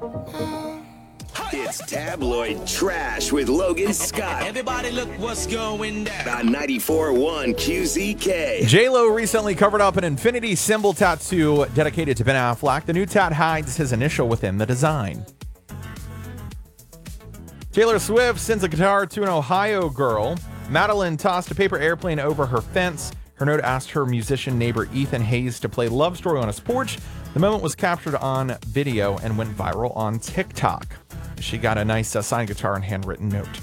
It's tabloid trash with Logan Scott. Everybody look what's going down. On 94.1 QZK. J-Lo recently covered up an infinity symbol tattoo dedicated to Ben Affleck. The new tat hides his initial within the design. Taylor Swift sends a guitar to an Ohio girl. Madeline tossed a paper airplane over her fence. Her note asked her musician neighbor Ethan Hayes to play Love Story on his porch. The moment was captured on video and went viral on TikTok. She got a nice signed guitar and handwritten note.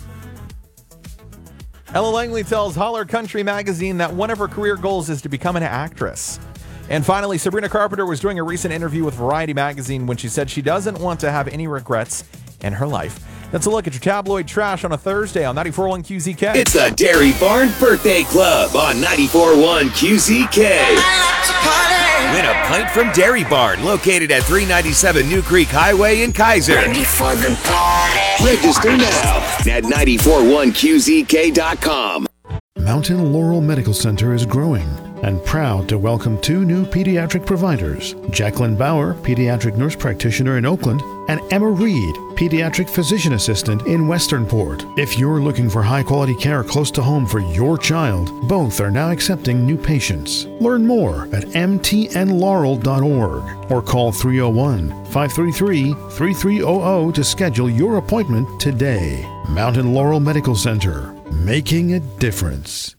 Ella Langley tells Holler Country magazine that one of her career goals is to become an actress. And finally, Sabrina Carpenter was doing a recent interview with Variety magazine when she said she doesn't want to have any regrets in her life. That's a look at your tabloid trash on a Thursday on 94.1 QZK. It's the Dairy Barn Birthday Club on 94.1 QZK. Win a pint from Dairy Barn, located at 397 New Creek Highway in Kaiser. Register now at 941QZK.com. Mountain Laurel Medical Center is growing and proud to welcome 2 new pediatric providers, Jacqueline Bauer, pediatric nurse practitioner in Oakland, and Emma Reed, pediatric physician assistant in Westernport. If you're looking for high-quality care close to home for your child, both are now accepting new patients. Learn more at mtnlaurel.org or call 301-533-3300 to schedule your appointment today. Mountain Laurel Medical Center, making a difference.